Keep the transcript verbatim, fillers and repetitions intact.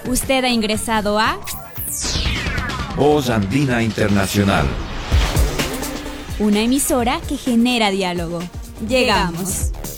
Usted ha ingresado a Voz Andina Internacional, una emisora que genera diálogo. Llegamos.